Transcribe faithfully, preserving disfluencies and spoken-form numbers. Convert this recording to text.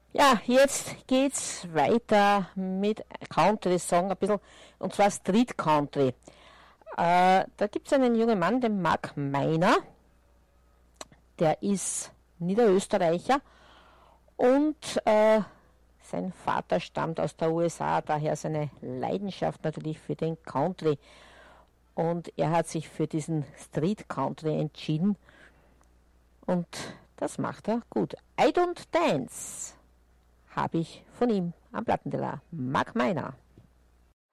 Ja, jetzt geht's weiter mit Country-Song, ein bisschen, und zwar Street Country. Äh, da gibt's einen jungen Mann, den Mark Meiner, der ist Niederösterreicher und äh, sein Vater stammt aus der U S A, daher seine Leidenschaft natürlich für den Country. Und er hat sich für diesen Street Country entschieden und das macht er gut. I Don't Dance habe ich von ihm am Plattenteller. Mark Meiner.